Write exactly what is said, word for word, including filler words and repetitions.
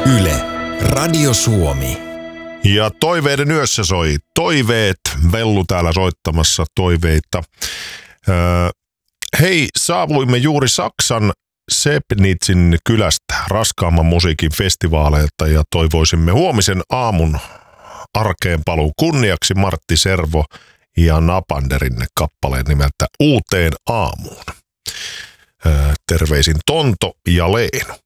Yle, Radio Suomi. Ja Toiveiden yössä soi Toiveet. Vellu täällä soittamassa toiveita. Öö, hei, saavuimme juuri Saksan Sebnitzin kylästä raskaamman musiikin festivaaleilta ja toivoisimme huomisen aamun arkeen paluun kunniaksi Martti Servo ja Napanderin kappaleen nimeltä Uuteen aamuun. Öö, terveisin Tonto ja Leenu.